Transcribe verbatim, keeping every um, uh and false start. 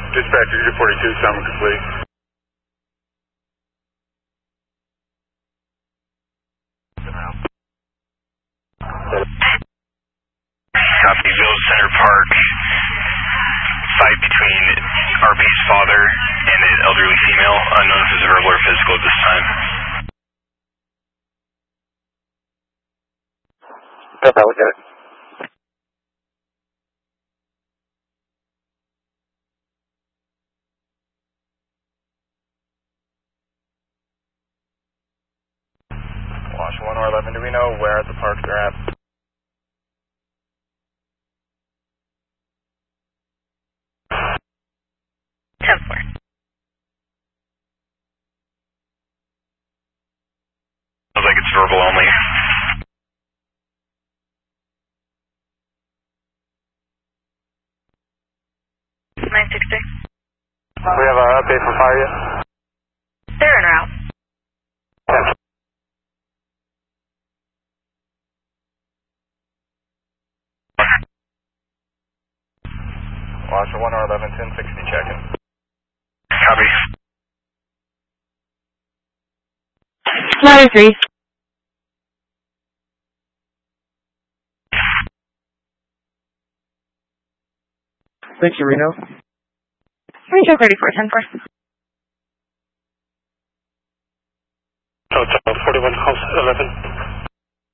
Dispatcher two forty-two, summon complete. Copy, Village Center Park. Fight between R P's father and an elderly female, unknown if it's verbal or physical at this time. That's how we get it. Wash one or eleven, do we know where the parks are at? ten four. Sounds like it's verbal only. nine six six. We have an update from fire yet? They're en route. Yes. Watch one or eleven, ten sixty, checking. Copy. nine three. Thank you, Reno. Reno thirty-four, ten four. Hotel forty-one, house eleven.